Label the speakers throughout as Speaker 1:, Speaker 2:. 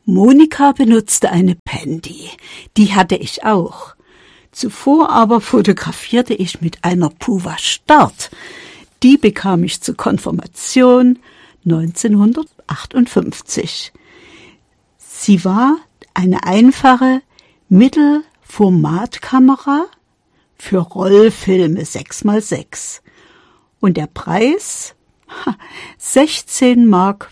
Speaker 1: Monika benutzte eine Pandy. Die hatte ich auch. Zuvor aber fotografierte ich mit einer Puva Start. Die bekam ich zur Konfirmation 1958. Sie war eine einfache Mittelformatkamera für Rollfilme 6x6. Und der Preis? 16,50 Mark.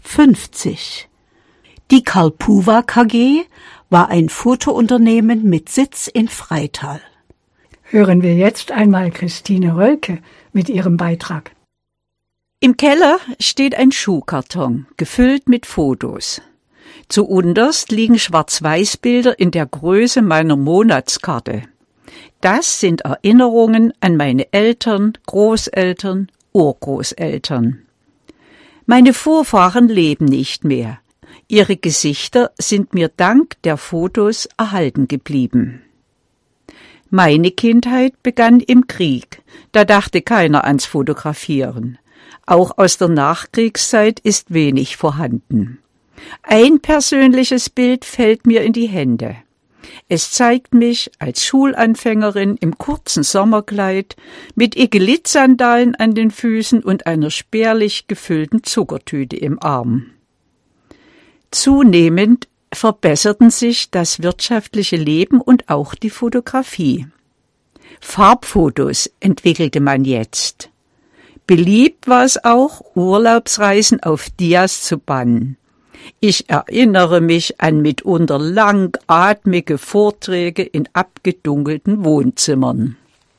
Speaker 1: Die Karl Puva KG war ein Fotounternehmen mit Sitz in Freital.
Speaker 2: Hören wir jetzt einmal Christine Rölke mit ihrem Beitrag.
Speaker 3: Im Keller steht ein Schuhkarton, gefüllt mit Fotos. Zuunterst liegen Schwarz-Weiß-Bilder in der Größe meiner Monatskarte. Das sind Erinnerungen an meine Eltern, Großeltern, Urgroßeltern. Meine Vorfahren leben nicht mehr. Ihre Gesichter sind mir dank der Fotos erhalten geblieben. Meine Kindheit begann im Krieg. Da dachte keiner ans Fotografieren. Auch aus der Nachkriegszeit ist wenig vorhanden. Ein persönliches Bild fällt mir in die Hände. Es zeigt mich als Schulanfängerin im kurzen Sommerkleid mit Igelitsandalen an den Füßen und einer spärlich gefüllten Zuckertüte im Arm. Zunehmend verbesserten sich das wirtschaftliche Leben und auch die Fotografie. Farbfotos entwickelte man jetzt. Beliebt war es auch, Urlaubsreisen auf Dias zu bannen. Ich erinnere mich an mitunter langatmige Vorträge in abgedunkelten Wohnzimmern.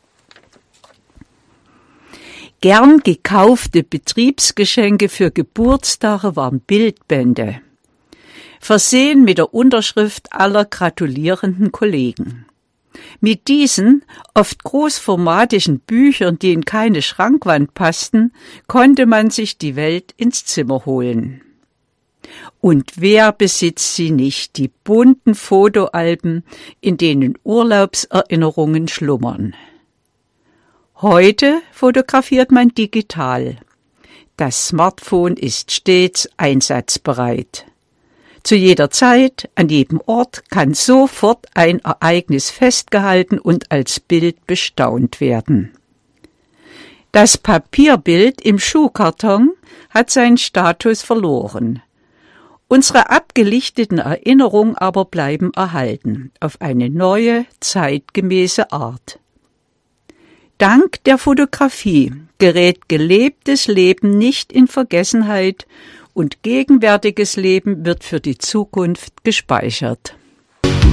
Speaker 3: Gern gekaufte Betriebsgeschenke für Geburtstage waren Bildbände, versehen mit der Unterschrift aller gratulierenden Kollegen. Mit diesen, oft großformatischen Büchern, die in keine Schrankwand passten, konnte man sich die Welt ins Zimmer holen. Und wer besitzt sie nicht, die bunten Fotoalben, in denen Urlaubserinnerungen schlummern? Heute fotografiert man digital. Das Smartphone ist stets einsatzbereit. Zu jeder Zeit, an jedem Ort kann sofort ein Ereignis festgehalten und als Bild bestaunt werden. Das Papierbild im Schuhkarton hat seinen Status verloren. Unsere abgelichteten Erinnerungen aber bleiben erhalten, auf eine neue, zeitgemäße Art. Dank der Fotografie gerät gelebtes Leben nicht in Vergessenheit und gegenwärtiges Leben wird für die Zukunft gespeichert.